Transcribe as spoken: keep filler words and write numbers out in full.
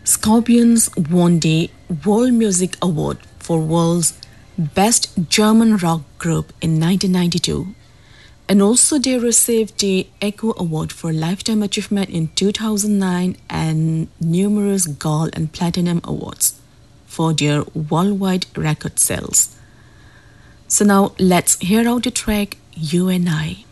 Scorpions won the World Music Award for World's Best German Rock Group in nineteen ninety-two, and also they received the Echo Award for Lifetime Achievement in two thousand nine and numerous gold and platinum awards for their worldwide record sales. So now let's hear out the track You and I.